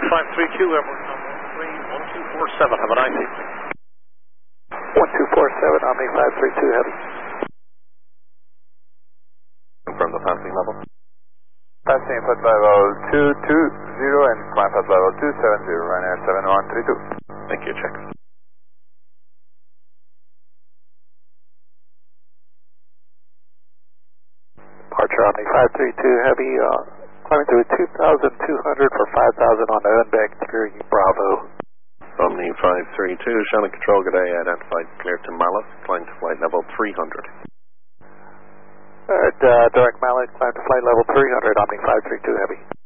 532, Emirates on 1247, have a nice evening. 1247, Omni 532 Heavy. Confirm the passing level. Passing flight level 220 and climb flight level 270, Ryanair 7132. Thank you, check. Departure Omni 532 Heavy, climbing to 2,200 for 5,000 on the unbagged steering Bravo. Omni 532, Shannon Control, good day, identified clear to Mallet, climb to flight level 300. Direct Mallet, climb to flight level 300, Omni 532 Heavy.